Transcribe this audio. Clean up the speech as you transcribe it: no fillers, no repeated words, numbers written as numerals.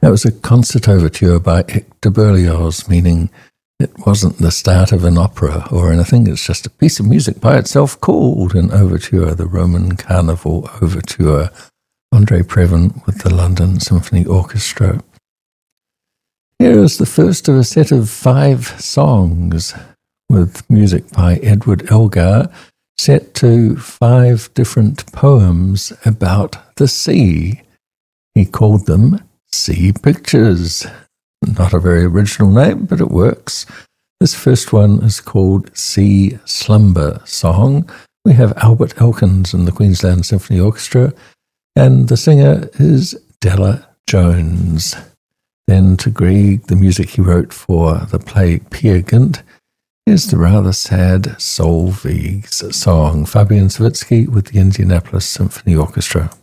That was a concert overture by Hector Berlioz, meaning it wasn't the start of an opera or anything. It's just a piece of music by itself called an overture, the Roman Carnival Overture. Andre Previn with the London Symphony Orchestra. Here is the first of a set of 5 songs with music by Edward Elgar, set to 5 different poems about the sea. He called them Sea Pictures. Not a very original name, but it works. This first one is called Sea Slumber Song. We have Albert Elkins in the Queensland Symphony Orchestra, and the singer is Della Jones. Then to Grieg, the music he wrote for the play Peer Gynt, is the rather sad Solveig's song, Fabian Savitsky with the Indianapolis Symphony Orchestra.